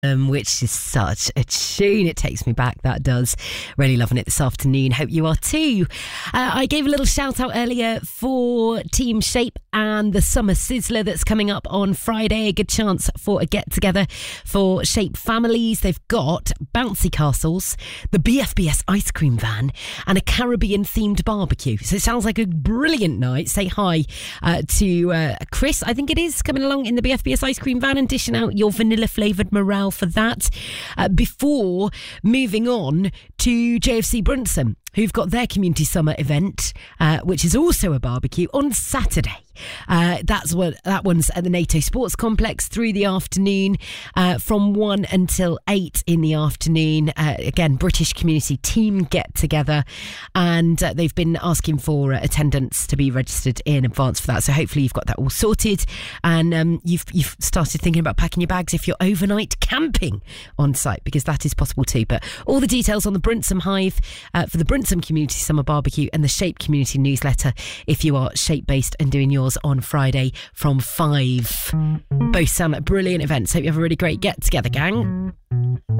Which is such a tune. It takes me back, that does. Really loving it this afternoon. Hope you are too. I gave a little shout out earlier for Team Shape and the Summer Sizzler that's coming up on Friday. A good chance for a get together for Shape families. They've got bouncy castles, the BFBS ice cream van, and a Caribbean themed barbecue. So it sounds like a brilliant night. Say hi to Chris, I think it is, coming along in the BFBS ice cream van and dishing out your vanilla flavoured morale for that, before moving on to JFC Brunson, who've got their community summer event, which is also a barbecue on Saturday. That one's at the NATO Sports Complex through the afternoon, from 1 until 8 in the afternoon. Again, British community team get together, and they've been asking for attendance to be registered in advance for that. So hopefully you've got that all sorted, and you've started thinking about packing your bags if you're overnight camping on site, because that is possible too. But all the details on the Brinsham Hive for the Brinsham Community Summer Barbecue and the Shape Community Newsletter if you are Shape based and doing yours on Friday from 5. Both sound like brilliant events. Hope you have a really great get together, gang.